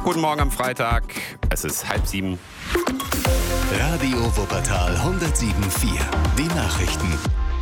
Guten Morgen am Freitag. Es ist 6:30. Radio Wuppertal 107.4. Die Nachrichten.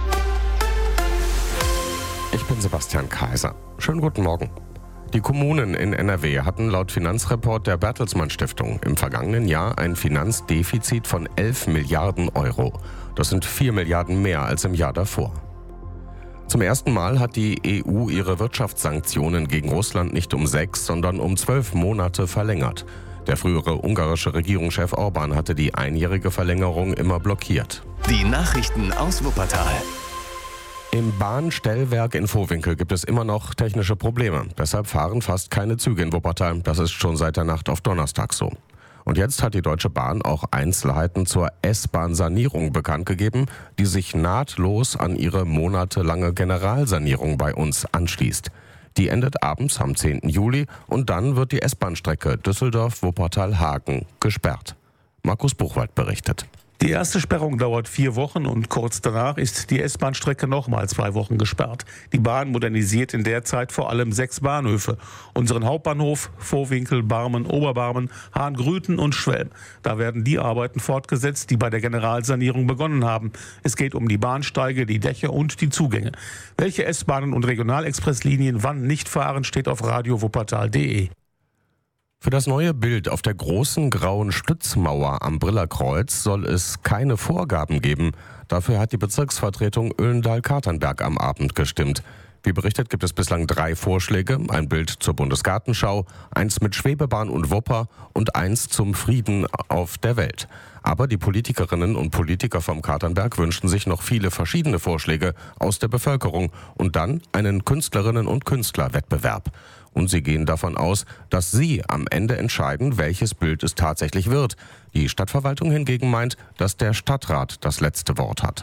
Ich bin Sebastian Kaiser. Schönen guten Morgen. Die Kommunen in NRW hatten laut Finanzreport der Bertelsmann Stiftung im vergangenen Jahr ein Finanzdefizit von 11 Milliarden Euro. Das sind 4 Milliarden mehr als im Jahr davor. Zum ersten Mal hat die EU ihre Wirtschaftssanktionen gegen Russland nicht um 6, sondern um 12 Monate verlängert. Der frühere ungarische Regierungschef Orban hatte die einjährige Verlängerung immer blockiert. Die Nachrichten aus Wuppertal. Im Bahnstellwerk in Vohwinkel gibt es immer noch technische Probleme. Deshalb fahren fast keine Züge in Wuppertal. Das ist schon seit der Nacht auf Donnerstag so. Und jetzt hat die Deutsche Bahn auch Einzelheiten zur S-Bahn-Sanierung bekannt gegeben, die sich nahtlos an ihre monatelange Generalsanierung bei uns anschließt. Die endet abends am 10. Juli und dann wird die S-Bahn-Strecke Düsseldorf-Wuppertal-Hagen gesperrt. Markus Buchwald berichtet. Die erste Sperrung dauert 4 Wochen und kurz danach ist die S-Bahn-Strecke nochmal 2 Wochen gesperrt. Die Bahn modernisiert in der Zeit vor allem 6 Bahnhöfe. Unseren Hauptbahnhof, Vohwinkel, Barmen, Oberbarmen, Hahn-Grüten und Schwelm. Da werden die Arbeiten fortgesetzt, die bei der Generalsanierung begonnen haben. Es geht um die Bahnsteige, die Dächer und die Zugänge. Welche S-Bahnen und Regionalexpresslinien wann nicht fahren, steht auf radiowuppertal.de. Für das neue Bild auf der großen grauen Stützmauer am Brillerkreuz soll es keine Vorgaben geben. Dafür hat die Bezirksvertretung Oelendahl-Katernberg am Abend gestimmt. Wie berichtet, gibt es bislang 3 Vorschläge. Ein Bild zur Bundesgartenschau, eins mit Schwebebahn und Wupper und eins zum Frieden auf der Welt. Aber die Politikerinnen und Politiker vom Katernberg wünschen sich noch viele verschiedene Vorschläge aus der Bevölkerung und dann einen Künstlerinnen- und Künstlerwettbewerb. Und sie gehen davon aus, dass sie am Ende entscheiden, welches Bild es tatsächlich wird. Die Stadtverwaltung hingegen meint, dass der Stadtrat das letzte Wort hat.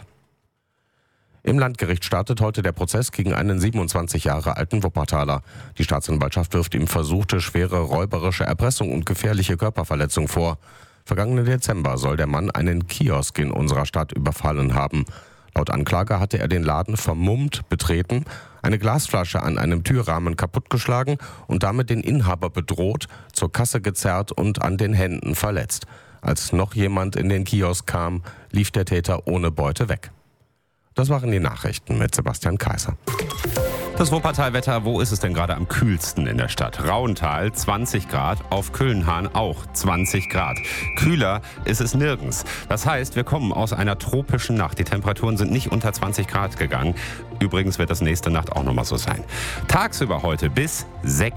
Im Landgericht startet heute der Prozess gegen einen 27 Jahre alten Wuppertaler. Die Staatsanwaltschaft wirft ihm versuchte schwere räuberische Erpressung und gefährliche Körperverletzung vor. Vergangenen Dezember soll der Mann einen Kiosk in unserer Stadt überfallen haben. Laut Anklage hatte er den Laden vermummt betreten, eine Glasflasche an einem Türrahmen kaputtgeschlagen und damit den Inhaber bedroht, zur Kasse gezerrt und an den Händen verletzt. Als noch jemand in den Kiosk kam, lief der Täter ohne Beute weg. Das waren die Nachrichten mit Sebastian Kaiser. Das Wuppertal-Wetter, wo ist es denn gerade am kühlsten in der Stadt? Rauental 20 Grad, auf Köln-Hahn auch 20 Grad. Kühler ist es nirgends. Das heißt, wir kommen aus einer tropischen Nacht. Die Temperaturen sind nicht unter 20 Grad gegangen. Übrigens wird das nächste Nacht auch nochmal so sein. Tagsüber heute bis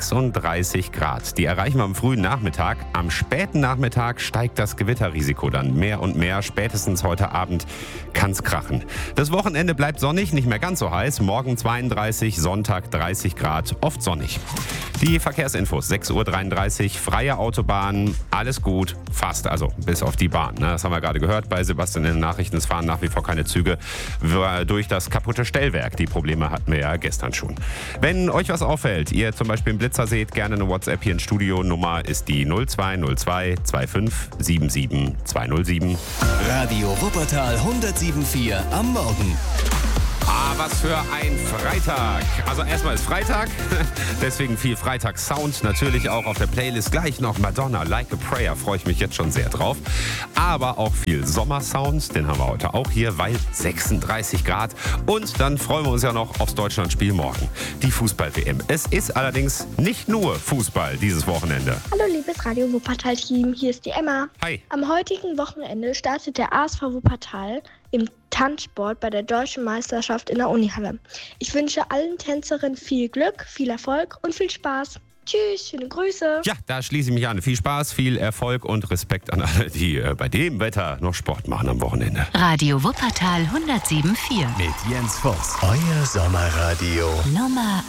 36 Grad. Die erreichen wir am frühen Nachmittag. Am späten Nachmittag steigt das Gewitterrisiko dann mehr und mehr. Spätestens heute Abend kann's krachen. Das Wochenende bleibt sonnig, nicht mehr ganz so heiß. Morgen 32, Sonntag 30 Grad, oft sonnig. Die Verkehrsinfos, 6:33 Uhr, freie Autobahn, alles gut, fast, also bis auf die Bahn. Das haben wir gerade gehört bei Sebastian in den Nachrichten. Es fahren nach wie vor keine Züge durch das kaputte Stellwerk. Die Probleme hatten wir ja gestern schon. Wenn euch was auffällt, ihr zum Beispiel einen Blitzer seht, gerne eine WhatsApp hier ins Studio. Nummer ist die 0202 25 77 207. Radio Wuppertal 107.4 am Morgen. Ah, was für ein Freitag. Also erstmal ist Freitag, deswegen viel Freitags-Sound. Natürlich auch auf der Playlist gleich noch Madonna, Like a Prayer, freue ich mich jetzt schon sehr drauf. Aber auch viel Sommersound, den haben wir heute auch hier, weil 36 Grad. Und dann freuen wir uns ja noch aufs Deutschlandspiel morgen, die Fußball-WM. Es ist allerdings nicht nur Fußball dieses Wochenende. Hallo liebes Radio Wuppertal-Team, hier ist die Emma. Hi. Am heutigen Wochenende startet der ASV Wuppertal im Tanzsport bei der Deutschen Meisterschaft in der Unihalle. Ich wünsche allen Tänzerinnen viel Glück, viel Erfolg und viel Spaß. Tschüss, schöne Grüße. Ja, da schließe ich mich an. Viel Spaß, viel Erfolg und Respekt an alle, die bei dem Wetter noch Sport machen am Wochenende. Radio Wuppertal 107.4. Mit Jens Voss. Euer Sommerradio. Nummer